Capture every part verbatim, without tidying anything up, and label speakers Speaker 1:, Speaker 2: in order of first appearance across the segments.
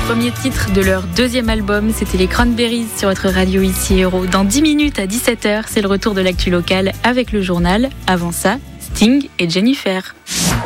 Speaker 1: Premier titre de leur deuxième album, c'était les Cranberries sur votre radio ici Héros. Dans dix minutes à dix-sept heures, c'est le retour de l'actu locale avec le journal. Avant ça, Sting et Jennifer.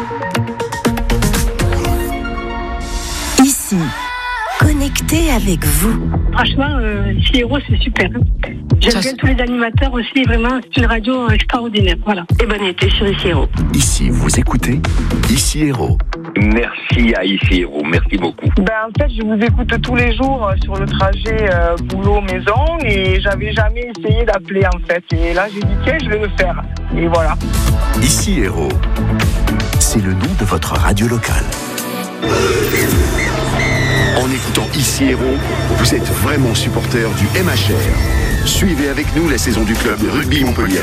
Speaker 2: Ici, connecté avec vous.
Speaker 3: Franchement, euh, ici Héros, c'est super. J'aime
Speaker 1: Ça,
Speaker 3: bien
Speaker 1: c'est...
Speaker 3: tous les animateurs aussi, vraiment, c'est une radio extraordinaire. Voilà.
Speaker 2: Et bonne été sur Ici Héros.
Speaker 4: Ici, vous écoutez Ici Héros.
Speaker 5: Merci à Ici Héros, merci beaucoup.
Speaker 6: Ben, en fait, je vous écoute tous les jours sur le trajet euh, boulot-maison et j'avais jamais essayé d'appeler en fait. Et là, j'ai dit tiens, je vais le faire. Et voilà.
Speaker 4: Ici Héros, c'est le nom de votre radio locale. En écoutant Ici Héros, vous êtes vraiment supporter du M H R. Suivez avec nous la saison du club Rugby Montpellier.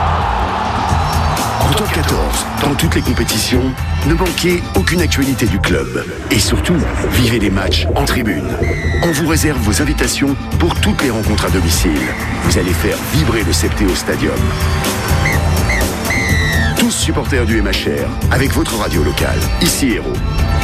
Speaker 4: En top quatorze, dans toutes les compétitions, ne manquez aucune actualité du club. Et surtout, vivez les matchs en tribune. On vous réserve vos invitations pour toutes les rencontres à domicile. Vous allez faire vibrer le Septéo Stadium. Tous supporters du M H R, avec votre radio locale, Ici Héros.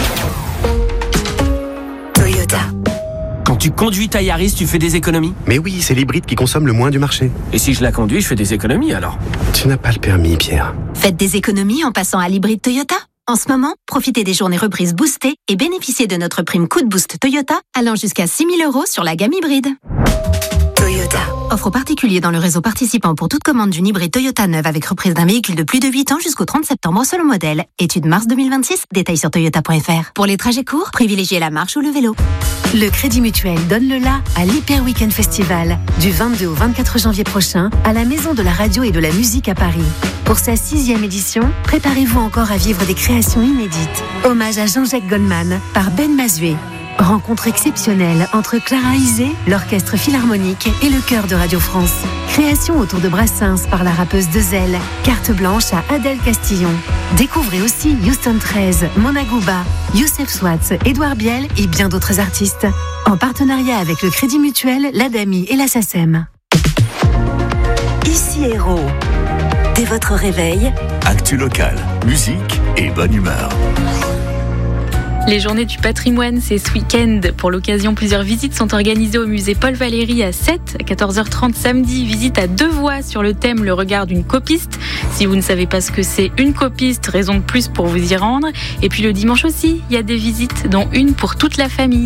Speaker 2: Toyota.
Speaker 7: Quand tu conduis ta Yaris, tu fais des économies?
Speaker 8: Mais oui, c'est l'hybride qui consomme le moins du marché.
Speaker 7: Et si je la conduis, je fais des économies alors?
Speaker 8: Tu n'as pas le permis, Pierre.
Speaker 2: Faites des économies en passant à l'hybride Toyota. En ce moment, profitez des journées reprises boostées et bénéficiez de notre prime coup de boost Toyota allant jusqu'à six mille euros sur la gamme hybride. Toyota. Offre aux particuliers dans le réseau participant pour toute commande d'une hybride Toyota neuve avec reprise d'un véhicule de plus de huit ans jusqu'au trente septembre selon modèle. Étude mars deux mille vingt-six. Détails sur toyota point f r. Pour les trajets courts, privilégiez la marche ou le vélo.
Speaker 9: Le Crédit Mutuel donne le la à l'Hyper Weekend Festival du vingt-deux au vingt-quatre janvier prochain à la Maison de la Radio et de la Musique à Paris. Pour sa sixième édition, préparez-vous encore à vivre des créations inédites. Hommage à Jean-Jacques Goldman par Ben Mazué. Rencontre exceptionnelle entre Clara Isé, l'Orchestre Philharmonique et le Chœur de Radio France. Création autour de Brassens par la rappeuse Dezel. Carte blanche à Adèle Castillon. Découvrez aussi Houston treize, Mona Gouba, Youssef Swatz, Édouard Biel et bien d'autres artistes. En partenariat avec le Crédit Mutuel, l'Adami et la SACEM.
Speaker 2: Ici Héros. Dès votre réveil,
Speaker 4: Actu locale, musique et bonne humeur.
Speaker 1: Les journées du patrimoine, c'est ce week-end. Pour l'occasion, plusieurs visites sont organisées au musée Paul Valéry à Sète. À quatorze heures trente samedi, visite à deux voix sur le thème « Le regard d'une copiste ». Si vous ne savez pas ce que c'est une copiste, raison de plus pour vous y rendre. Et puis le dimanche aussi, il y a des visites, dont une pour toute la famille.